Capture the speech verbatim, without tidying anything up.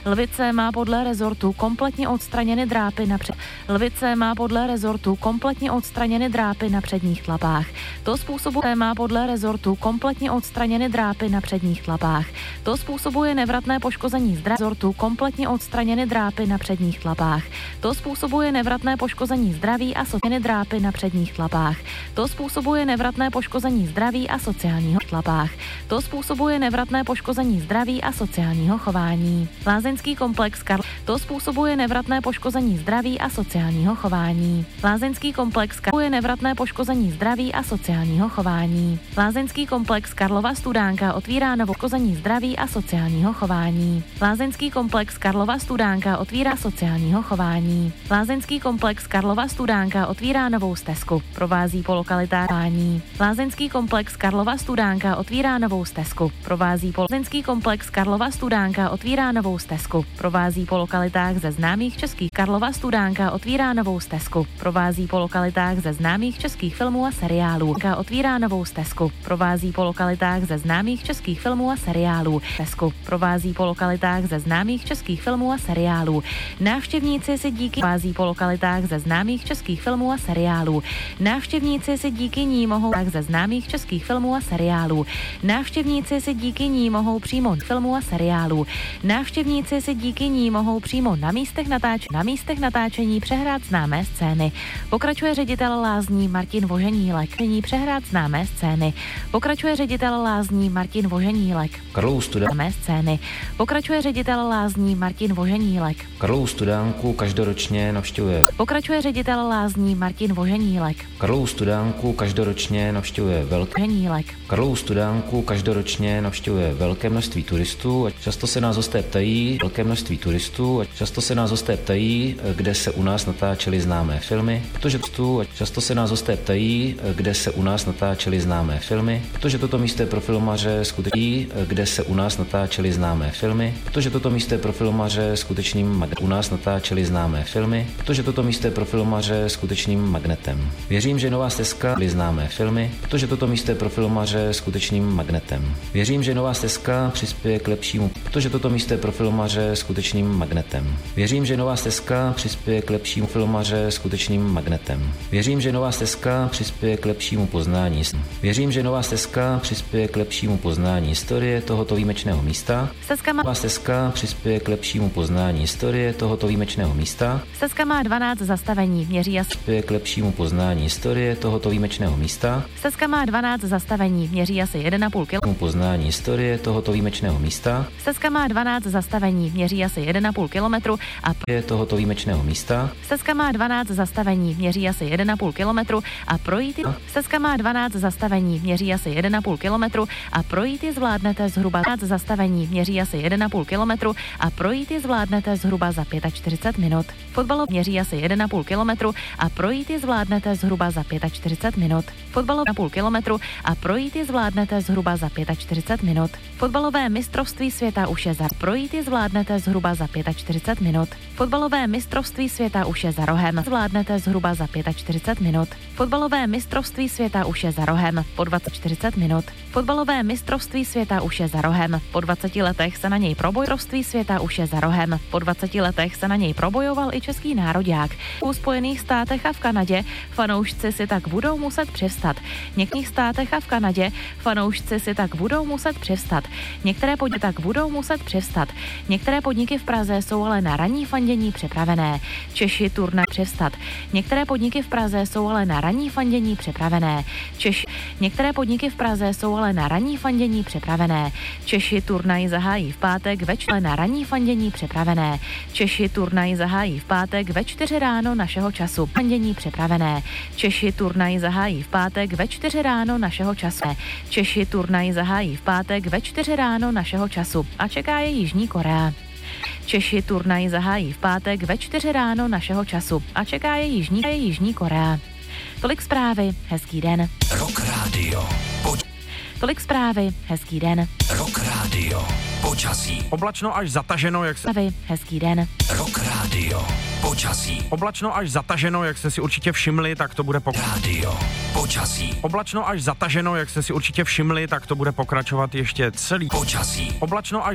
Lvice má podle rezortu kompletně odstraněny drápy na před... Lvice má podle rezortu kompletně odstraněny drápy na předních tlapách. To způsobuje má podle rezortu kompletně odstraněny drápy na předních tlapách. To způsobuje nevratné poškození zdraví. Rezortu kompletně odstraněny drápy na předních tlapách. To způsobuje nevratné poškození zdraví a sociální drápy na předních tlapách. To způsobuje nevratné poškození zdraví a sociálního tlapách. To způsobuje nevratné poškození zdraví a sociálního chování. Lázeňský komplex Karl. To způsobuje nevratné poškození zdraví a sociálního chování. Lázeňský komplex Karl. Je nevratné poškození zdraví a sociálního chování. Lázeňský komplex Karlova Studánka otvírá novou poškození zdraví a sociálního chování. Lázeňský komplex Karlova Studánka otvírá sociálního chování. Lázeňský komplex Karlova Studánka otvírá novou stezku. Provází po lokalitách. Lázeňský komplex Karlova Studánka otvírá novou stezku. Provází po Lázeňský komplex Karlova Studánka otvírá novou stezku. Provází po lokalitách ze známých českých. Karlova Studánka otvírá novou stezku. Provází po lokalitách ze známých českých filmů a seriálů. Otvírá novou stezku. Provází po lokalitách ze známých českých filmů a seriálů. Stezku. Provází po lokalitách ze známých českých filmů a seriálů. Návštěvníci si díky provází po lokalitách ze známých českých filmů a seriálů. Návštěvníci si díky ní mohou tak ze známých českých filmů a seriálů. Návštěvníci si díky ní mohou přímo filmů a seriálů. Návštěvníci si díky ní mohou přímo na místech natáč na místech natáčení přehrát známé scény. Pokračuje ředitel lázní Martin Voženílek. Nyní přehrát známé scény. Pokračuje ředitel lázní Martin Voženílek. Karlovu Studánku. Známé scény. Pokračuje ředitel lázní Martin Voženílek. Karlovu Studánku každoročně navštěvuje. Pokračuje ředitel lázní Martin Voženílek. Karlovu Studánku každoročně navštěvuje velké. Voženílek. Karlovu Studánku každoročně navštěvuje velké množství turistů a často se nás hosté ptají, velké množství turistů a často se nás hosté ptají, kde se u nás natáčely známé filmy, protože tu a často se nás hosté ptají, kde se u nás natáčely známé filmy, protože toto místo je pro filmaře skutečný, kde se u nás natáčely známé filmy, protože toto místo je pro filmaře skutečným mag- u nás natáčely známé filmy, protože toto místo je pro filmaře skutečným magnetem. Věřím, že nová stezka byly známé filmy, protože toto místo je pro filmaře skutečným magnetem. Věřím, že nová stezka přispěje k lepšímu, protože toto místo je pro filmaře skutečným magnetem. Věřím, že nová stezka přispěje k lepšímu filmaře skutečným magnetem. Věřím, že nová stezka přispěje k lepšímu poznání. Věřím, že nová stezka přispěje k lepšímu poznání historie tohoto výjimečného místa. Stezka má Nová stezka přispěje k lepšímu poznání historie tohoto výjimečného místa. Stezka má dvanáct zastavení, měří asi Přispěje k lepšímu poznání historie tohoto výjimečného místa. Stezka má dvanáct zastavení, měří asi jeden a půl kilometru. Poznání historie tohoto výjimečného místa. Stezka má dvanáct zastavení, měří asi jeden a půl kilometru a Je tohoto výjimečného místa. Stezka má dvanáct zastavení, měří asi jeden a půl kilometru a projít Stezka má dvanáct zastavení, měří asi jeden a půl kilometru a projít ji zvládnete zhruba dvanáct zastavení, měří asi jeden a půl kilometru a projít ji zvládnete zhruba za čtyřicet pět minut. Fotbalov měří asi jeden a půl kilometru a projít ji zvládnete zhruba za čtyřicet pět minut. Fotbalov na půl kilometru a projít ji zvládnete zhruba za čtyřicet pět minut. Fotbalové mistrovství světa už je za projít ji zvládnete zhruba za čtyřicet pět minut. Fotbalové mistrovství světa už je za rohem. Zvládnete zhruba za čtyřicet pět minut. Fotbalové mistrovství světa už je za rohem. Po dvacet čtyřicet minut. Fotbalové mistrovství světa už je za rohem. Po dvaceti letech se na něj proboj mistrovství světa už je za rohem. Po dvaceti letech se na něj probojoval i český nároďák. U Spojených státech a v Kanadě fanoušci si tak budou muset přivstat. V některých státech a v Kanadě fanoušci si tak budou muset přivstat. Některé podniky tak budou muset přivstat. Některé podniky v Praze jsou ale na ranní fandění připravené. Češi turnaj přivstat. Některé podniky v Praze jsou ale na ranní fandění připravené. Češi Některé podniky v Praze jsou ale na ranní fandění připravené. Češi turnaj zahájí v pátek večer na ranní fandění připravené. Češi turnaj zahájí v pátek ve čtyři ráno našeho času. Fandění připravené. Češi turnaj zahájí v pátek ve čtyři ráno našeho času. Češi turnaj zahájí v pátek ve čtyři ráno našeho času a čeká je Jižní Korea. Češi turnaj zahájí v pátek ve čtyři ráno našeho času a čeká je Jižní, je Jižní Korea. Tolik zprávy, hezký den. Rock Radio. Pojď. Tolik zprávy, hezký den. Rock Radio. Počasí. Oblačno až zataženo, jak se... Zprávy, hezký den. Rock Radio. Počasí. Oblačno až zataženo, jak jste si určitě všimli, tak to bude pokračovat. Radio. Počasí. Oblačno až zataženo, jak jste si určitě všimli, tak to bude pokračovat ještě celý. Počasí. Oblačno až